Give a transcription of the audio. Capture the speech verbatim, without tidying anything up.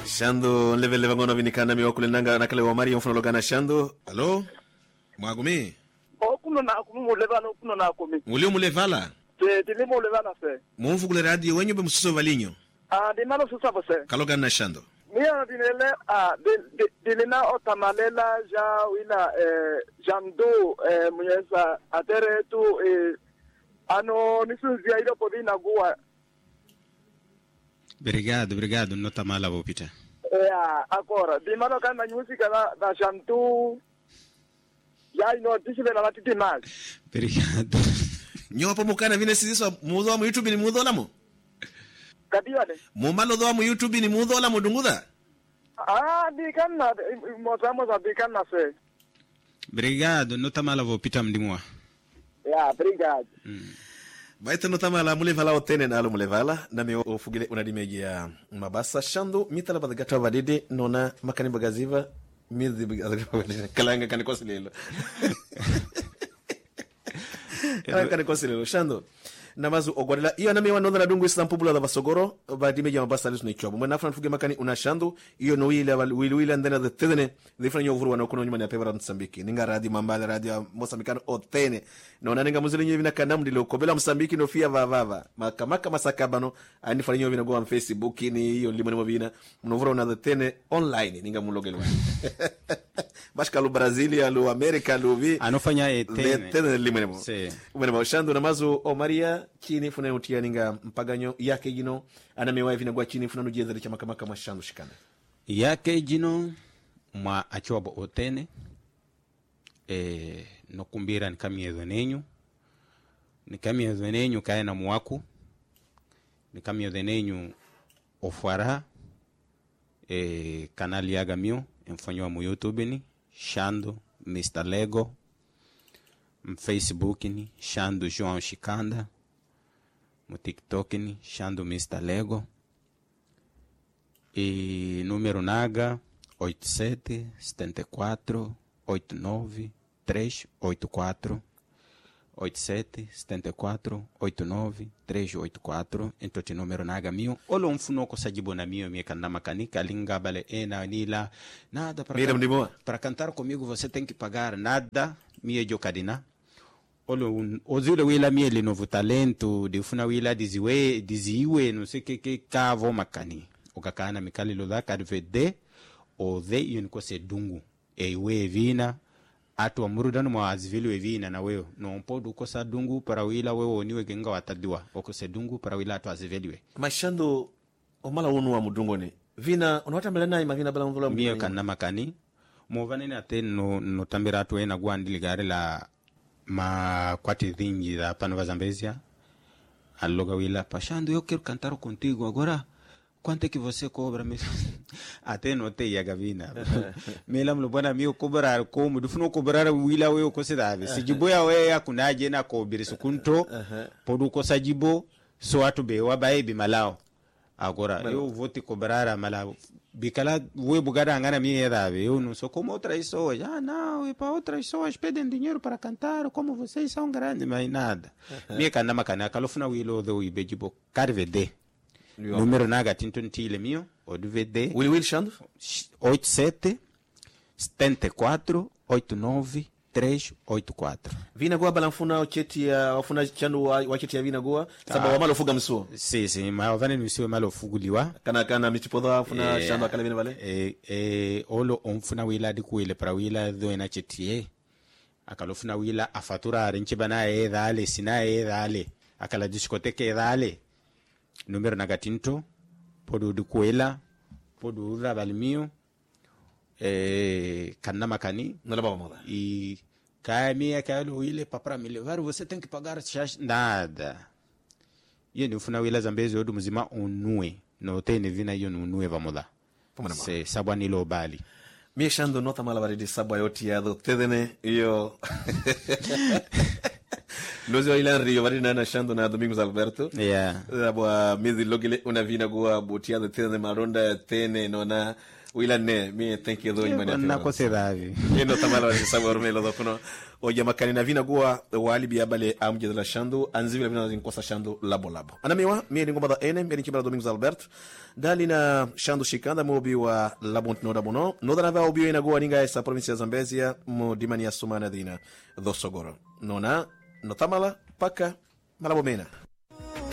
Shando leve leve ngono vinikana mi okule nanga nakale wa mari mfuno logana shando. Allo? Mwagumi? O kuno na kuno leva no kuno na komi. Mulio mulevala? Te te lemo leva se. Mumfu kule radio wenyu be mususo valinyo. Ah, de malo susa se. Kalogana shando. Mia dinele ah de de dilena otamalela ja wina eh jamdo eh munyesa atere tu eh ano nisunzia ile podina gua. Obrigado, obrigado, não tá mal a Peter. É, agora, de mano que na música da da Jantu, já ino disse na matiti mais. Obrigado. Nyo hapo mukana vile sisi muzo mu YouTube ni muzo lamo. Kadia ne. Mu malo do mu YouTube ni muzo lamo dunguda. Ah, di kana mozamo za di kana se. Obrigado, não tá mal a Peter mdimwa. Yeah, obrigado. Mm. Baita notama la mulevala otene na alu mulevala na me ofugile unadimegia mabasa shando mitala badagata vadide nona makani bagaziva mizi badagata kalanga kanikosilelo kalanga kanikosilelo shando namazu ogwadela iyo na mewa nodha dungu isampubula da basogoro badimegia mabasa lisu ni chobu mwana afran fuge makani una shando iyo no wile wile wile ndena the tedene dhifra nyovuru wana ukuno nyuma ni apevara Msambiki ninga radi mambale radi ya Mosambikano otene nona ninga muzile nyewe vina kanamdi leo kobela Msambiki no fia vavava makamaka masakabano anifra nyewe vina goa Facebook ni iyo limo nimo vina mnovura una the tene online ninga mulogelu bashka lu Brazilia lu Amerika lu vi anofanya etene the tene limo nimo si umene maushando namazu o Maria chini funa utia ninga mpaganyo yake jino anamewa vina goa chini funa nujezeli cha makamaka mashando shikana yake jino mwa achobo otene eh no kumbira nikamiezo nenyu nikamiezo nenyu kae na muwaku nikamiezo nenyu ofwara eh kanali yaga mio mfanywa mu YouTube ni Shando mister Lego Facebook ni Shando João Shikanda mu TikTok ni Shando mister Lego e número naga oito sete sete quatro oito nove três oito quatro oito sete sete quatro oito nove três oito quatro então te número naga mio olo mfuno ko sajibo na mio mie kana makanika linga bale ena nila nada para para cantar comigo você tem que pagar nada mie jokadina olo un ozule wila mie le novo talento de funa wila diziwe diziwe no sei que que cavo makani ukakana mikali loda kadvede o the yuniko se dungu e we vina atu amurudanu mwa azivili vina na wewe no podu kosa dungu para wila wewe niwe genga watadiwa okose dungu para wila atu aziveliwe mashando omala unu wa mudungo ni vina unawata mbelena ima vina bala mvula mbiyo kanna makani mwovane ni ate no, no tambira atu ena guandili gare la ma kwati dhingi da pano vazambezia aloga wila pashando yo quero cantar contigo agora quanto é que você cobra mesmo? Até notei a gavina. Me lembro bwana mio cobrar como do funo cobrar wila wewe ko sedave. Se jiboya wewe akunaje na cobrir sukunto podu ko sajibo so atu be wa baebi malao. Agora eu vou te cobrar malao. Bicala wewe bugada ngana mie dave. Eu não sou como outras pessoas. Ah, não, e para outras pessoas pedem dinheiro para cantar, como vocês são grandes, mas nada. Mie kana makana kalofuna wilo do ibejibo carvede. Número naga tintuntile mio o D V D Will Will Shando oito sete sete quatro oito nove três oito quatro vina goa balanfuna cheti ya wafuna chando wa cheti ya vina goa sababu ah, wamalo fuga msuo si si ma vane msuo malo fuguliwa kana kana mitipoda wafuna e, shando akala vina vale e e olo onfuna wila di kuile para wila do ena cheti e akalofuna wila afatura arinche bana e dale sina e dale akala discoteca e dale número nagatinto podo de coela podo rabalmio eh kanna makani nalaba moda e cai minha caiu ile para me levar você tem que pagar nada e no final ile zambezi odo mzima onue no tem vina hiyo onue vamoda se sabani lo bali mie shando nota mala baridi sabwa yoti yado tedene iyo Nozi wa ilan rio vari na Shando na Domingos Alberto. Yeah. Abwa mizi logile una vina gua butia de tene maronda tene nona wilan ne mi thank you doi mani. Na ko sedavi. Eno tamala wa sabor melo dokono. O jamakani na vina gua wali biabale amje de la Shando anzivi la vina zinkosa Shando labo labo. Anamiwa mi ngomba da ene mi nkibala Domingos Alberto. Dali na Shando Shikanda mobi wa labont noda bono. Noda na va obi ina gua ninga esa provincia Zambezia mo dimani ya sumana dina do Sogoro. Nona no tamala paka malabomena.